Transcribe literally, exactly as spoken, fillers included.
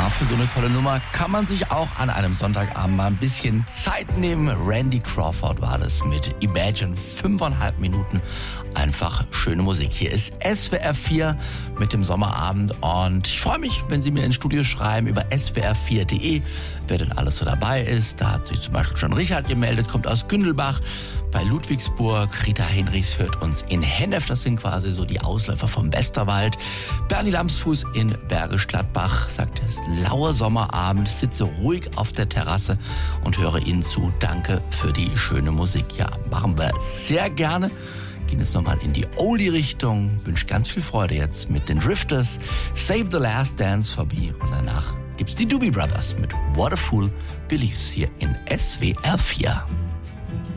Ja, für so eine tolle Nummer kann man sich auch an einem Sonntagabend mal ein bisschen Zeit nehmen. Randy Crawford war das mit Imagine. Fünfeinhalb Minuten einfach schöne Musik. Hier ist S W R vier mit dem Sommerabend und ich freue mich, wenn Sie mir ins Studio schreiben über s w r vier punkt d e, wer denn alles so dabei ist. Da hat sich zum Beispiel schon Richard gemeldet, kommt aus Gündelbach bei Ludwigsburg. Rita Henrichs hört uns in Hennef, das sind quasi so die Ausläufer vom Westerwald. Bernie Lamsfuß in Bergisch Gladbach sagt, es ist ein lauer Sommerabend, sitze ruhig auf der Terrasse und höre Ihnen zu. Danke für die schöne Musik. Ja, machen wir sehr gerne. Gehen jetzt nochmal in die Oldie-Richtung. Wünsche ganz viel Freude jetzt mit den Drifters. Save the Last Dance vorbei und danach gibt's die Doobie Brothers mit What a Fool Believes hier in S W R vier.